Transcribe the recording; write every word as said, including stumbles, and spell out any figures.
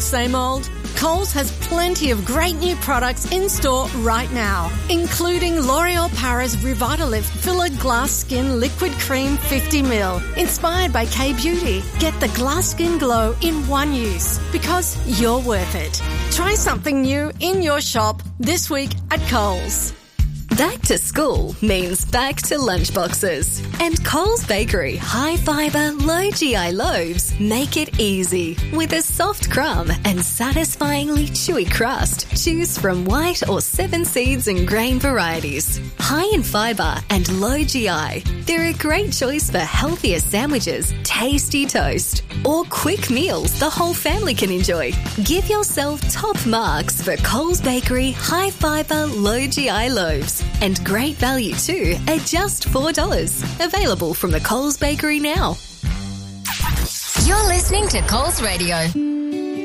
same old? Coles has plenty of great new products in store right now, including L'Oreal Paris Revitalift Filler Glass Skin Liquid Cream fifty milliliters, inspired by K-Beauty. Get the glass skin glow in one use, because you're worth it. Try something new in your shop this week at Coles. Back to school means back to lunchboxes. And Coles Bakery high fibre, low G I loaves make it easy. With a soft crumb and satisfyingly chewy crust, choose from white or seven seeds and grain varieties. High in fibre and low G I, they're a great choice for healthier sandwiches, tasty toast, or quick meals the whole family can enjoy. Give yourself top marks for Coles Bakery high fibre, low G I loaves. And great value too at just four dollars. Available from the Coles Bakery now. You're listening to Coles Radio.